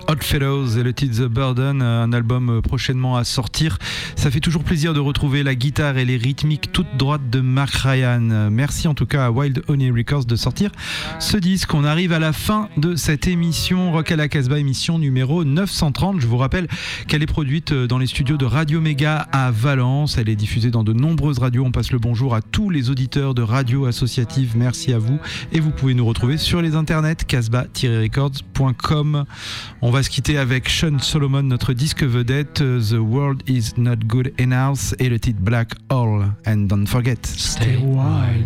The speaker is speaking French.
Oddfellows et le titre The Burden, un album prochainement à sortir. Ça fait toujours plaisir de retrouver la guitare et les rythmiques toutes droites de Mark Ryan. Merci en tout cas à Wild Honey Records de sortir ce disque. On arrive à la fin de cette émission Rock à la Casbah, émission numéro 930. Je vous rappelle qu'elle est produite dans les studios de Radio Méga à Valence. Elle est diffusée dans de nombreuses radios. On passe le bonjour à tous les auditeurs de Radio Associative. Merci à vous. Et vous pouvez nous retrouver sur les internets casbah-records.com. On va se quitter avec Sean Solomon, notre disque vedette, The World Is Not Good Enough et le titre Black Hole. And don't forget, stay wild.